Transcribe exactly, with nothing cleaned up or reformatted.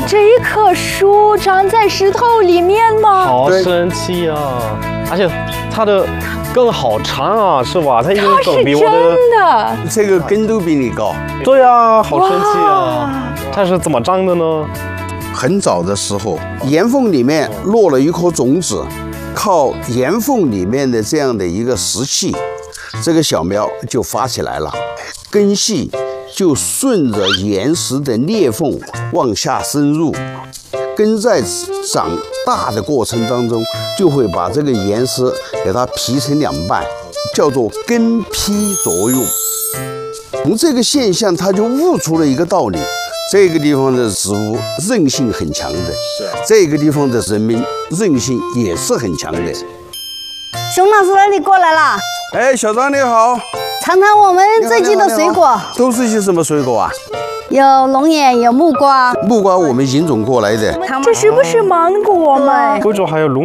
这棵树长在石头里面吗？ 好神奇啊！而且它的根好长啊，是吧？它一根它是根比我的真的。 这个根都比你高。 对啊，好神奇啊！它是怎么长的呢？ 很早的时候，岩缝里面落了一颗种子，靠岩缝里面的这样的一个石器，这个小苗就发起来了，根系就顺着岩石的裂缝往下深入，根在长大的过程当中，就会把这个岩石给它劈成两半，叫做根劈作用。从这个现象，它就悟出了一个道理。这个地方的植物韧性很强的，这个地方的人民韧性也是很强的。 熊老师，你过来了。 哎，小张你好， 尝尝我们这季的水果， 都是些什么水果啊？ 有龙眼，有木瓜。 木瓜我们引种过来的。 这是不是芒果吗？ 贵州还有龙